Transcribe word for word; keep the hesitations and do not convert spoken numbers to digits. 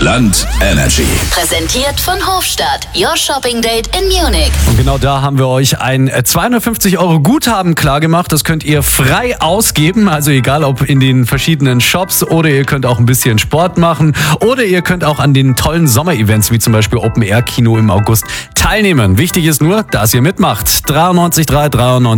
Land Energy. Präsentiert von Hofstadt, Your Shopping Date in Munich. Und genau da haben wir euch ein zweihundertfünfzig Euro Guthaben klargemacht. Das könnt ihr frei ausgeben. Also egal ob in den verschiedenen Shops oder ihr könnt auch ein bisschen Sport machen. Oder ihr könnt auch an den tollen Sommerevents wie zum Beispiel Open Air Kino im August teilnehmen. Wichtig ist nur, dass ihr mitmacht. dreiundneunzig drei dreiundneunzig